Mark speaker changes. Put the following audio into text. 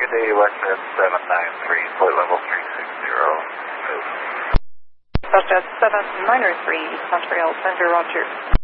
Speaker 1: good day, WestJet 793, flight level 360, move.
Speaker 2: WestJet 793, Montreal Center, Roger.